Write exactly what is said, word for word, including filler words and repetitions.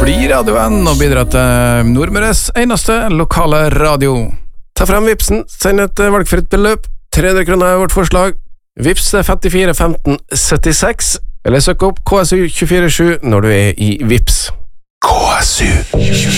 Bli radioen og bidra til Nordmøres eneste lokale radio. Ta frem Vipsen, send et valgfritt beløp. tre hundre kroner er vårt forslag. Vips femtifire femten syttiseks, eller søk opp K S U to fire sju når du er i Vips. K S U